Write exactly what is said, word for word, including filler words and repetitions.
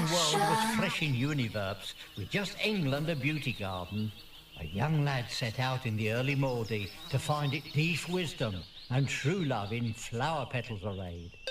world was fresh in univerbs, with just England a beauty garden, a young lad set out in the early Maudie to find it deep wisdom and true love in flower petals arrayed.